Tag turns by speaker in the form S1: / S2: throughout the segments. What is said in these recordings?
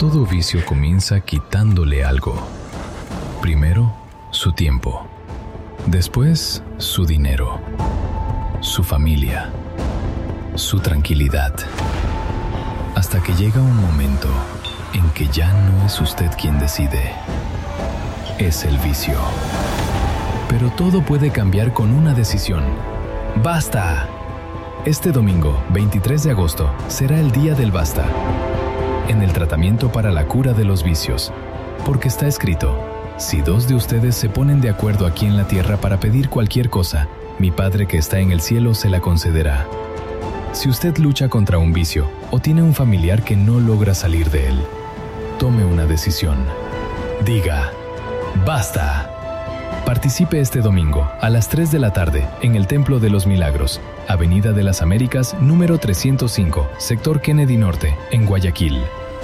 S1: Todo vicio comienza quitándole algo. Primero, su tiempo. Después, su dinero. Su familia. Su tranquilidad. Hasta que llega un momento en que ya no es usted quien decide. Es el vicio. Pero todo puede cambiar con una decisión. ¡Basta! Este domingo, 23 de agosto, será el día del basta. En el tratamiento para la cura de los vicios. Porque está escrito: si dos de ustedes se ponen de acuerdo aquí en la tierra para pedir cualquier cosa, mi Padre que está en el cielo se la concederá. Si usted lucha contra un vicio o tiene un familiar que no logra salir de él, tome una decisión. Diga: ¡basta! Participe este domingo a las 3 de la tarde en el Templo de los Milagros, Avenida de las Américas, número 305, sector Kennedy Norte, en Guayaquil.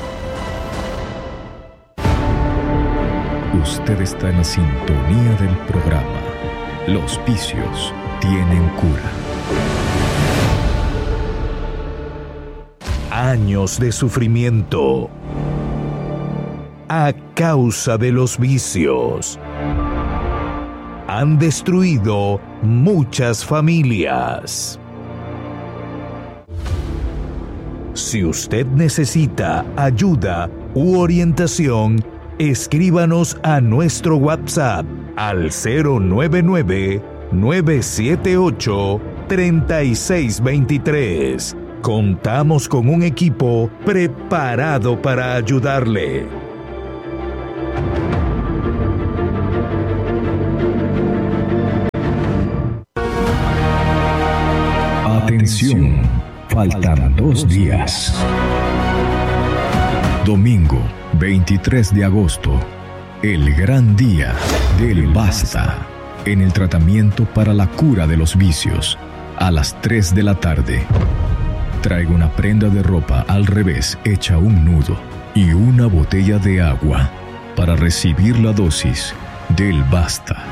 S2: Usted está en la sintonía del programa Los vicios tienen cura. Años de sufrimiento a causa de los vicios han destruido muchas familias. Si usted necesita ayuda u orientación, escríbanos a nuestro WhatsApp al 099-978-3623. Contamos con un equipo preparado para ayudarle. Atención, faltan 2 días. Domingo, 23 de agosto, el gran día del basta, en el tratamiento para la cura de los vicios, a las 3 de la tarde. Traiga una prenda de ropa al revés hecha un nudo y una botella de agua para recibir la dosis del basta.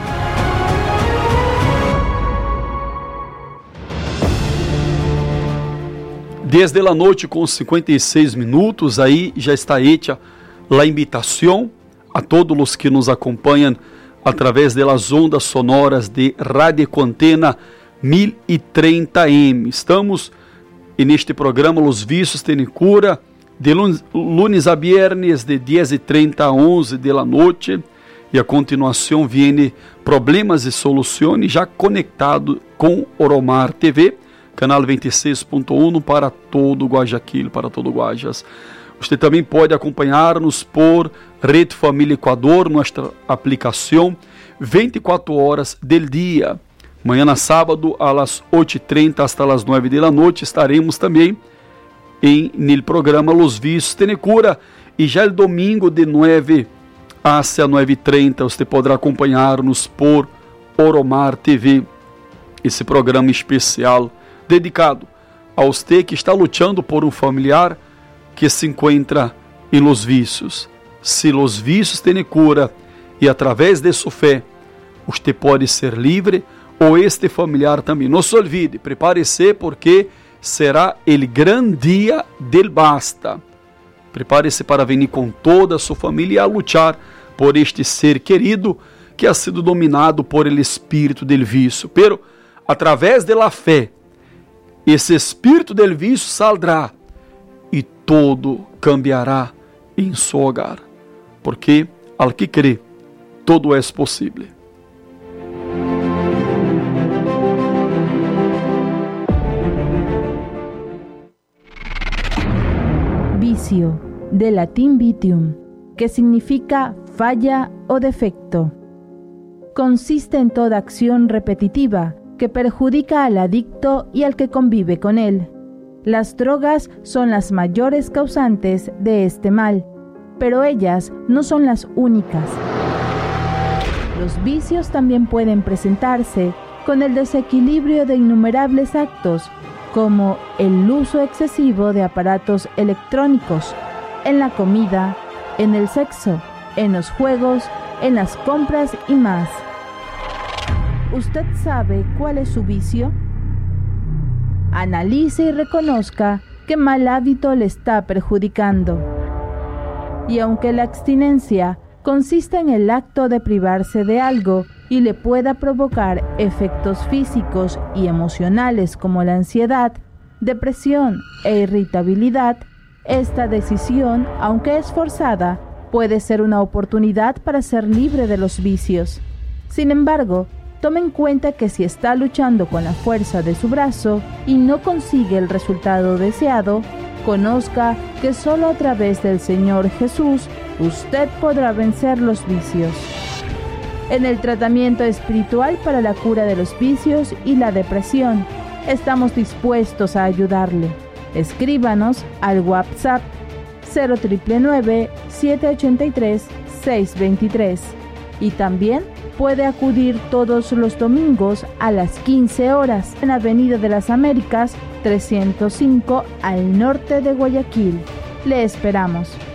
S3: 10 de la noche com 56 minutos, aí já está hecha a invitação a todos os que nos acompanham através das ondas sonoras de Rádio Contena 1030M. Estamos neste programa Los Vícios Têm Cura, de lunes a viernes, de 10h30 a 11 de la noite, e a continuação vem Problemas e Soluções, já conectado com Oromar TV, canal 26.1 para todo Guayaquil, para todo Guajas. Você também pode acompanhar-nos por Rede Família Equador, nossa aplicação, 24 horas del dia. Amanhã, na sábado, às 8h30 hasta as 9 da noite, estaremos também no programa Los Vícios Têm Cura. E já no domingo, de 9 às 9h30, você poderá acompanhar-nos por Oromar TV, esse programa especial dedicado a você que está lutando por um familiar que se encontra em los vícios. Se los vícios têm cura e através de sua fé, você pode ser livre, ou este familiar também. Não se olvide, prepare-se porque será o grande dia del basta. Prepare-se para venir com toda a sua família a lutar por este ser querido que ha sido dominado por el espírito del vício. Pero, através de la fé, esse espírito del vício saldrá e todo cambiará em seu hogar. Porque, al que crê, todo é possível.
S4: Vicio, de latín vitium, que significa falla o defecto. Consiste en toda acción repetitiva que perjudica al adicto y al que convive con él. Las drogas son las mayores causantes de este mal, pero ellas no son las únicas. Los vicios también pueden presentarse con el desequilibrio de innumerables actos, como el uso excesivo de aparatos electrónicos, en la comida, en el sexo, en los juegos, en las compras y más. ¿Usted sabe cuál es su vicio? Analice y reconozca qué mal hábito le está perjudicando. Y aunque la abstinencia consiste en el acto de privarse de algo y le pueda provocar efectos físicos y emocionales como la ansiedad, depresión e irritabilidad, esta decisión, aunque es forzada, puede ser una oportunidad para ser libre de los vicios. Sin embargo, tome en cuenta que si está luchando con la fuerza de su brazo y no consigue el resultado deseado, conozca que solo a través del Señor Jesús usted podrá vencer los vicios. En el tratamiento espiritual para la cura de los vicios y la depresión, estamos dispuestos a ayudarle. Escríbanos al WhatsApp 0999-783-623 y también puede acudir todos los domingos a las 15 horas en Avenida de las Américas 305 al norte de Guayaquil. Le esperamos.